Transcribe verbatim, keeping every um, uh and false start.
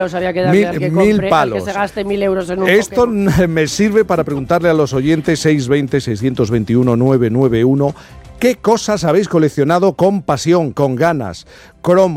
había que darle mil, al que mil compre, palos. al que se gaste mil euros en un Esto Pokémon. me sirve para preguntarle a los oyentes seis dos cero, seis dos uno, nueve nueve uno qué cosas habéis coleccionado con pasión, con ganas. Cromo.